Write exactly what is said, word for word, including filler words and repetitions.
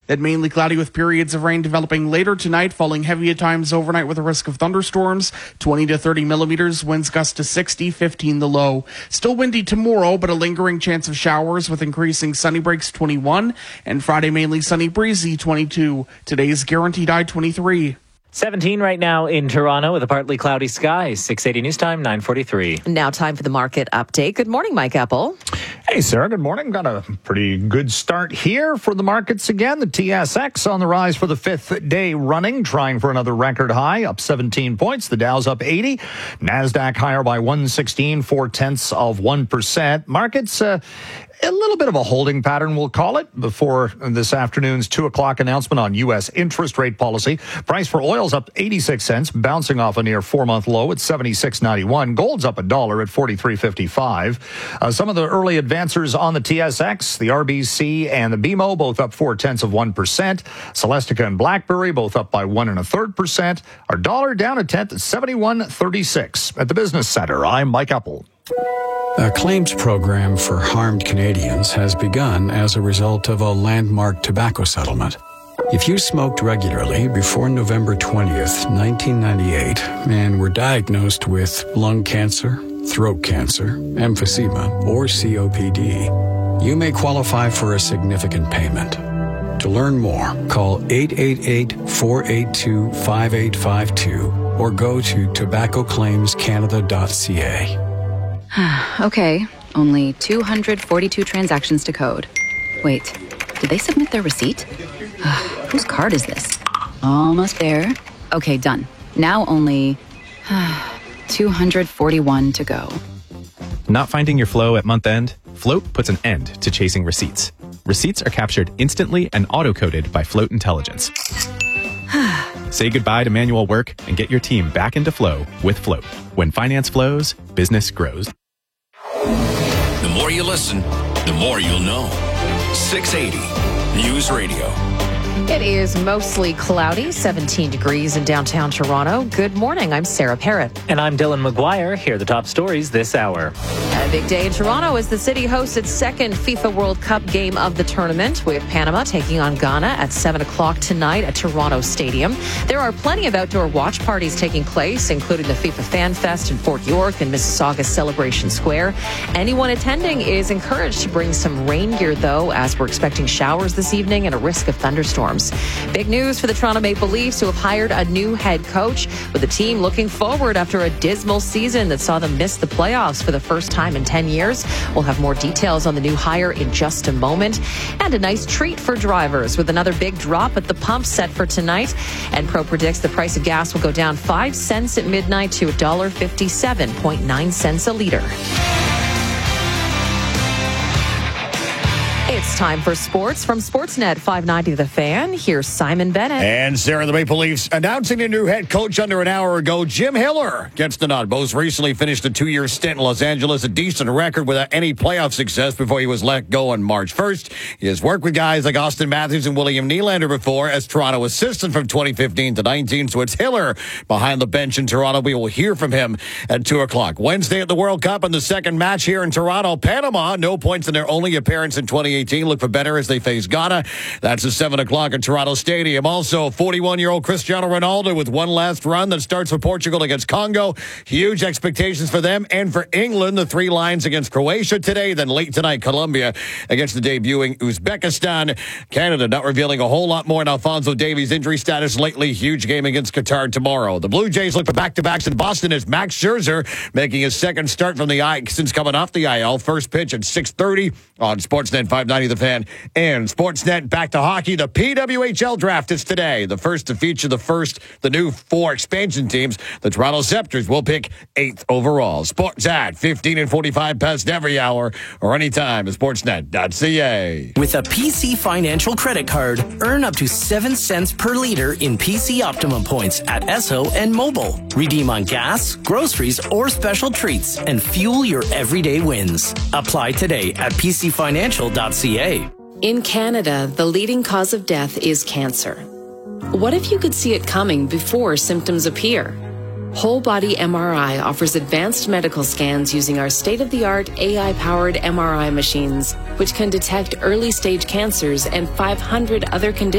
Then mainly cloudy with periods of rain developing later tonight, falling heavy at times overnight with a risk of thunderstorms. twenty to thirty millimeters, winds gust to sixty, fifteen the low. Still windy tomorrow, but a lingering chance of showers with increasing sunny breaks, twenty-one. And Friday mainly sunny, breezy, twenty-two. Today's guaranteed high, twenty-three. seventeen right now in Toronto with a partly cloudy sky. six eighty news time, nine forty-three. Now time for the market update. Good morning, Mike Apple. Hey, Sarah. Good morning. Got a pretty good start here for the markets again. The T S X on the rise for the fifth day running, trying for another record high, up seventeen points. The Dow's up eighty. NASDAQ higher by one sixteen, four tenths of one percent. Markets, uh, a little bit of a holding pattern, we'll call it, before this afternoon's two o'clock announcement on U S interest rate policy. Price for oil's up eighty-six cents, bouncing off a near four-month low at seventy-six ninety-one. Gold's up a dollar at forty-three fifty-five. Uh, some of the early advancers on the T S X, the R B C and the B M O, both up four-tenths of one percent. Celestica and BlackBerry, both up by one and a third percent. Our dollar down a tenth at seventy-one thirty-six. At the Business Center, I'm Mike Apple. A claims program for harmed Canadians has begun as a result of a landmark tobacco settlement. If you smoked regularly before November twentieth, nineteen ninety-eight, and were diagnosed with lung cancer, throat cancer, emphysema, or C O P D, you may qualify for a significant payment. To learn more, call eight eight eight, four eight two, five eight five two or go to tobacco claims canada dot c a. Okay, only two hundred forty-two transactions to code. Wait, did they submit their receipt? Whose card is this? Almost there. Okay, done. Now only two hundred forty-one to go. Not finding your flow at month end? Float puts an end to chasing receipts. Receipts are captured instantly and auto-coded by Float Intelligence. Say goodbye to manual work and get your team back into flow with Float. When finance flows, business grows. The more you listen, the more you'll know. six eighty News Radio. It is mostly cloudy, seventeen degrees in downtown Toronto. Good morning. I'm Sarah Parrott. And I'm Dylan McGuire. Here are the top stories this hour. A big day in Toronto as the city hosts its second FIFA World Cup game of the tournament, with Panama taking on Ghana at seven o'clock tonight at Toronto Stadium. There are plenty of outdoor watch parties taking place, including the FIFA Fan Fest in Fort York and Mississauga Celebration Square. Anyone attending is encouraged to bring some rain gear, though, as we're expecting showers this evening and a risk of thunderstorms. Big news for the Toronto Maple Leafs, who have hired a new head coach, with the team looking forward after a dismal season that saw them miss the playoffs for the first time in ten years. We'll have more details on the new hire in just a moment. And a nice treat for drivers, with another big drop at the pump set for tonight. And Pro predicts the price of gas will go down five cents at midnight to one dollar and fifty-seven point nine cents a litre. It's time for sports from Sportsnet five ninety The Fan. Here's Simon Bennett. And Sarah, the Maple Leafs announcing a new head coach under an hour ago. Jim Hiller gets the nod. Most recently finished a two-year stint in Los Angeles, a decent record without any playoff success before he was let go on March first. He has worked with guys like Austin Matthews and William Nylander before as Toronto assistant from twenty fifteen to nineteen. So it's Hiller behind the bench in Toronto. We will hear from him at two o'clock. Wednesday at the World Cup and the second match here in Toronto. Panama, no points in their only appearance in twenty eighteen. Look for better as they face Ghana. That's at seven o'clock at Toronto Stadium. Also, forty-one-year-old Cristiano Ronaldo with one last run that starts for Portugal against Congo. Huge expectations for them and for England. The three lines against Croatia today. Then late tonight, Colombia against the debuting Uzbekistan. Canada not revealing a whole lot more on Alphonso Davies' injury status lately. Huge game against Qatar tomorrow. The Blue Jays look for back-to-backs in Boston as Max Scherzer making his second start from the I since coming off the I L. First pitch at six thirty on Sportsnet five ninety The Fan and Sportsnet. Back to hockey. The P W H L draft is today. The first to feature the first, the new four expansion teams. The Toronto Scepters will pick eighth overall. Sports at fifteen and forty-five past every hour or anytime at sportsnet dot c a. With a P C Financial credit card, earn up to seven cents per liter in P C Optimum points at Esso and Mobile. Redeem on gas, groceries, or special treats and fuel your everyday wins. Apply today at p c financial dot c a. In Canada, the leading cause of death is cancer. What if you could see it coming before symptoms appear? Whole Body M R I offers advanced medical scans using our state-of-the-art A I-powered M R I machines, which can detect early-stage cancers and five hundred other conditions